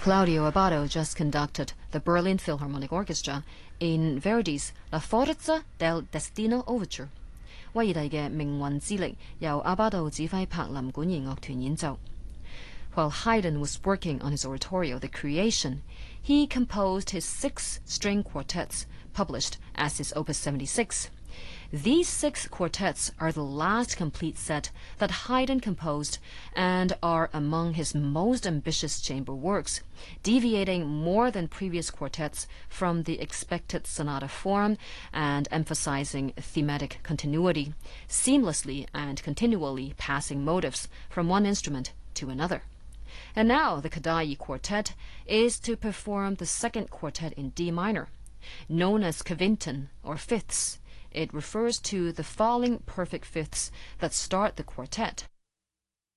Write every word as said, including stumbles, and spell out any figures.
Claudio Abbado just conducted the Berlin Philharmonic Orchestra in Verdi's La Forza del Destino Overture。威爾第嘅命運之力由阿巴道指揮柏林管弦樂團演奏。While Haydn was working on his oratorio, The Creation, he composed his six string quartets, published as his Opus seventy-six. These six quartets are the last complete set that Haydn composed and are among his most ambitious chamber works, deviating more than previous quartets from the expected sonata form and emphasizing thematic continuity, seamlessly and continually passing motives from one instrument to another. And now the Kodály Quartet is to perform the second quartet in D minor, known as Quinten or fifths. It refers to the falling perfect fifths that start the quartet.